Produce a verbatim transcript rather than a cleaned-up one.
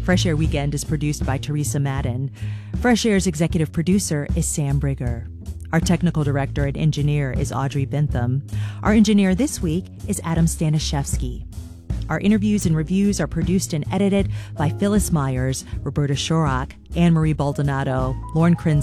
Fresh Air Weekend is produced by Teresa Madden. Fresh Air's executive producer is Sam Brigger. Our technical director and engineer is Audrey Bentham. Our engineer this week is Adam Stanishevsky. Our interviews and reviews are produced and edited by Phyllis Myers, Roberta Shorak, Anne-Marie Baldonado, Lauren Krenz,